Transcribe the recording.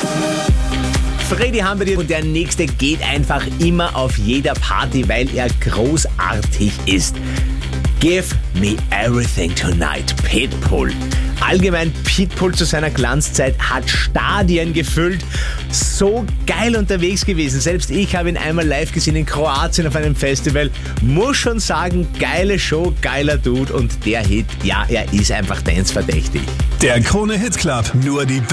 Freddy haben wir dir und der nächste geht einfach immer auf jeder Party, weil er großartig ist. Give me everything tonight, Pitbull. Allgemein, Pitbull zu seiner Glanzzeit hat Stadien gefüllt. So geil unterwegs gewesen. Selbst ich habe ihn einmal live gesehen in Kroatien auf einem Festival. Muss schon sagen, geile Show, geiler Dude und der Hit, ja, er ist einfach danceverdächtig. Der Krone Hit Club, nur die